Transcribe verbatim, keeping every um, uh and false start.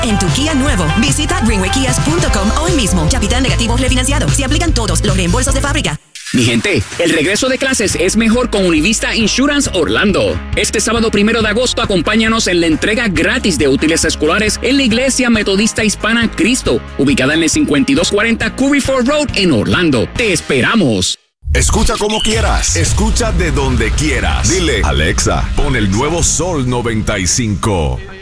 en tu Kia nuevo. Visita greenway kias punto com hoy mismo. Capital negativo refinanciado. Se aplican todos los reembolsos de fábrica. Mi gente, el regreso de clases es mejor con Univista Insurance Orlando. Este sábado primero de agosto, acompáñanos en la entrega gratis de útiles escolares en la Iglesia Metodista Hispana Cristo, ubicada en el cincuenta y dos cuarenta Curry Ford Road en Orlando. ¡Te esperamos! Escucha como quieras, escucha de donde quieras. Dile, Alexa, pon el nuevo Sol noventa y cinco.